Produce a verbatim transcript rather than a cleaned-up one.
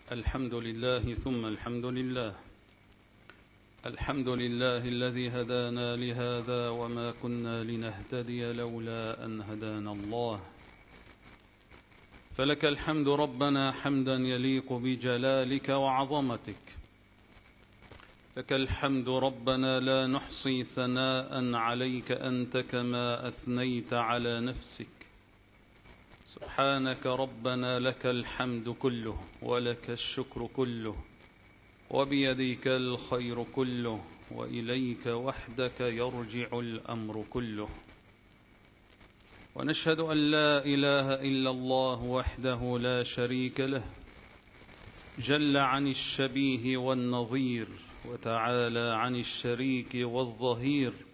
الحمد لله ثم الحمد لله. الحمد لله الذي هدانا لهذا وما كنا لنهتدي لولا أن هدانا الله. فلك الحمد ربنا حمدا يليق بجلالك وعظمتك. لك الحمد ربنا لا نحصي ثناء عليك أنت كما أثنيت على نفسك. سبحانك ربنا لك الحمد كله ولك الشكر كله وبيديك الخير كله وإليك وحدك يرجع الأمر كله. ونشهد أن لا إله إلا الله وحده لا شريك له، جل عن الشبيه والنظير وتعالى عن الشريك والظهير،